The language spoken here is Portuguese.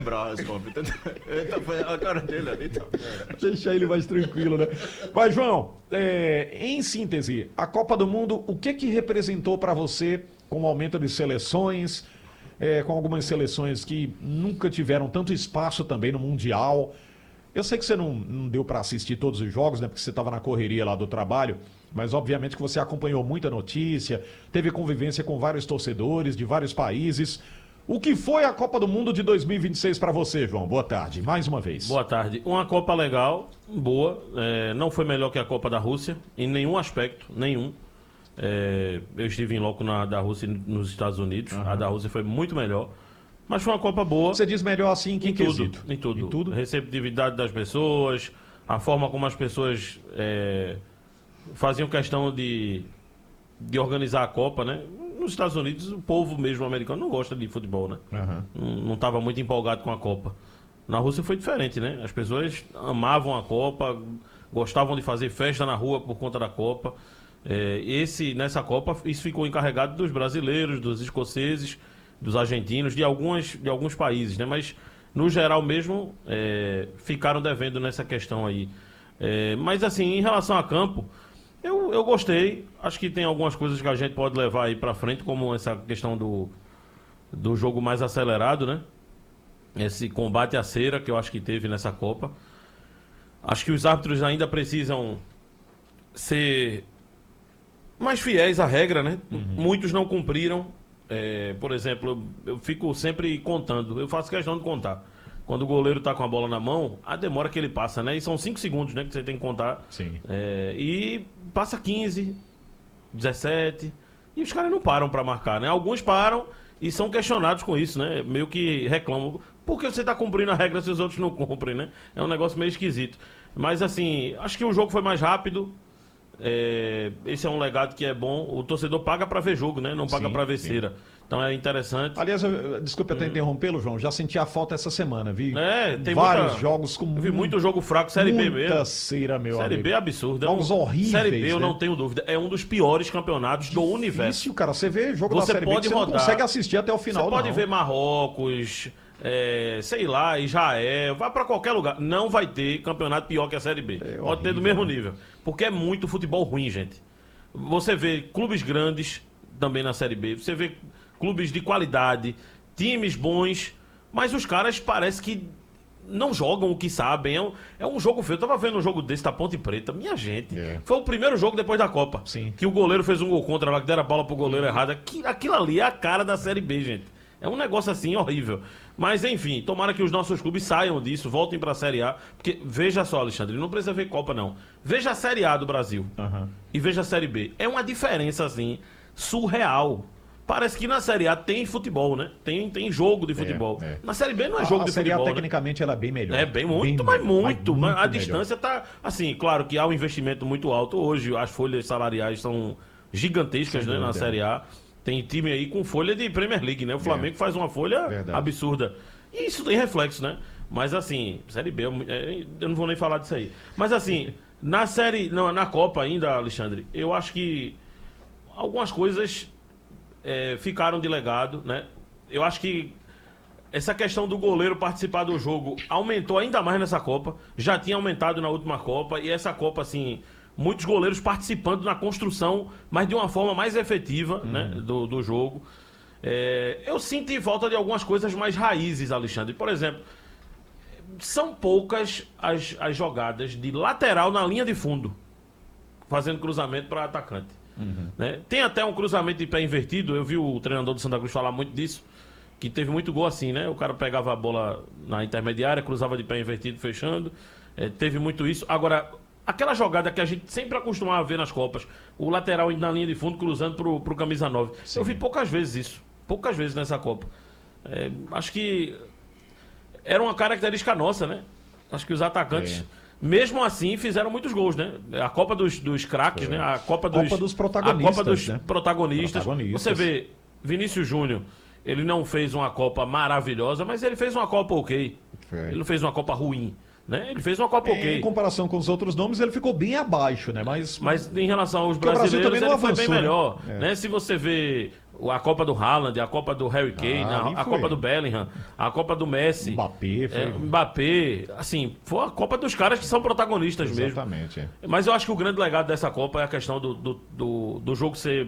Brás, Eita, foi a cara dele ali. Tá. Deixa ele mais tranquilo, né? Mas, João, em síntese, a Copa do Mundo, o que representou para você com o aumento de seleções, com algumas seleções que nunca tiveram tanto espaço também no Mundial? Eu sei que você não deu para assistir todos os jogos, né? Porque você estava na correria lá do trabalho, mas obviamente que você acompanhou muita notícia, teve convivência com vários torcedores de vários países. O que foi a Copa do Mundo de 2026 para você, João? Boa tarde, mais uma vez. Boa tarde. Uma Copa legal, boa. Não foi melhor que a Copa da Rússia, em nenhum aspecto, nenhum. Eu estive em loco da Rússia nos Estados Unidos. Uhum. A da Rússia foi muito melhor. Mas foi uma Copa boa. Você diz melhor assim em que quesito? Em tudo. Em tudo? Receptividade das pessoas, a forma como as pessoas faziam questão de organizar a Copa, né? Nos Estados Unidos, o povo mesmo americano não gosta de futebol, né? Uhum. Não estava muito empolgado com a Copa. Na Rússia foi diferente, né? As pessoas amavam a Copa, gostavam de fazer festa na rua por conta da Copa. Nessa Copa, isso ficou encarregado dos brasileiros, dos escoceses, dos argentinos, de alguns países, né? Mas, no geral mesmo, ficaram devendo nessa questão aí. Mas, assim, em relação a campo, eu gostei. Acho que tem algumas coisas que a gente pode levar aí pra frente, como essa questão do jogo mais acelerado, né? Esse combate à cera que eu acho que teve nessa Copa. Acho que os árbitros ainda precisam ser mais fiéis à regra, né? Uhum. Muitos não cumpriram. Por exemplo, eu fico sempre contando. Eu faço questão de contar. Quando o goleiro tá com a bola na mão, a demora que ele passa, né? E são 5 segundos, né? Que você tem que contar. Sim. E passa 15, 17. E os caras não param pra marcar, né? Alguns param e são questionados com isso, né? Meio que reclamam. Por que você tá cumprindo a regra se os outros não cumprem, né? É um negócio meio esquisito. Mas, assim, acho que o jogo foi mais rápido. Esse é um legado que é bom. O torcedor paga pra ver jogo, né? Não paga pra ver cera. Então é interessante. Aliás, desculpe até interrompê-lo, João. Já senti a falta essa semana, vi? Tem vários jogos com eu vi muito jogo fraco, Série B mesmo. Muita cera, meu Série amigo. B é absurdo. Jogos horríveis, Série B, eu né? não tenho dúvida. É um dos piores campeonatos do universo. Isso, cara. Você vê jogo da Você Série B pode que você rodar, não consegue assistir até o final, Você pode não. ver Marrocos, sei lá, Israel, vai pra qualquer lugar. Não vai ter campeonato pior que a Série B. Pode horrível, ter do mesmo nível. Porque é muito futebol ruim, gente. Você vê clubes grandes também na Série B. Você vê clubes de qualidade, times bons, mas os caras parece que não jogam o que sabem. É um jogo feio. Eu tava vendo um jogo desse da Ponte Preta. Minha gente. Foi o primeiro jogo depois da Copa. Sim. Que o goleiro fez um gol contra lá, que deram a bola pro goleiro errado. Aquilo ali é a cara da Série B, gente. É um negócio assim horrível. Mas enfim, tomara que os nossos clubes saiam disso, voltem pra Série A. Porque veja só, Alexandre, não precisa ver Copa não. Veja a Série A do Brasil e veja a Série B. É uma diferença assim, surreal. Parece que na Série A tem futebol, né? Tem jogo de futebol. Na Série B não é jogo de Série futebol, A, tecnicamente, ela é bem melhor. Muito. A distância tá... Assim, claro que há um investimento muito alto. Hoje as folhas salariais são gigantescas, né, na Série A. Tem time aí com folha de Premier League, né? O Flamengo faz uma folha absurda. E isso tem reflexo, né? Mas assim, Série B, eu não vou nem falar disso aí. Mas assim, na Copa ainda, Alexandre, eu acho que algumas coisas ficaram de legado, né? Eu acho que essa questão do goleiro participar do jogo aumentou ainda mais nessa Copa. Já tinha aumentado na última Copa. E essa Copa, assim... Muitos goleiros participando na construção, mas de uma forma mais efetiva, né, do jogo. Eu senti falta de algumas coisas mais raízes, Alexandre. Por exemplo, são poucas as jogadas de lateral na linha de fundo, fazendo cruzamento para atacante. Né? Tem até um cruzamento de pé invertido. Eu vi o treinador do Santa Cruz falar muito disso, que teve muito gol assim, né? O cara pegava a bola na intermediária, cruzava de pé invertido, fechando. Teve muito isso. Agora... Aquela jogada que a gente sempre acostumava a ver nas Copas, o lateral indo na linha de fundo, cruzando pro camisa 9. Sim. Eu vi poucas vezes isso. Poucas vezes nessa Copa. Acho que era uma característica nossa, né? Acho que os atacantes, mesmo assim, fizeram muitos gols, né? A Copa dos craques, né? A Copa dos protagonistas. A Copa dos protagonistas. Protagonistas. Você vê, Vinícius Júnior, ele não fez uma Copa maravilhosa, mas ele fez uma Copa ok. Ele não fez uma Copa ruim. né? Ele fez uma Copa Em ok. comparação com os outros nomes, ele ficou bem abaixo, né? Mas em relação aos Porque o Brasil brasileiros, também não ele foi bem avançou, né? melhor. É. Né? Se você vê a Copa do Haaland, a Copa do Harry Kane, ali a foi. Copa do Bellingham, a Copa do Messi, Mbappé, foi... Mbappé, assim, foi a Copa dos caras que são protagonistas mesmo. Exatamente. Mas eu acho que o grande legado dessa Copa é a questão do jogo ser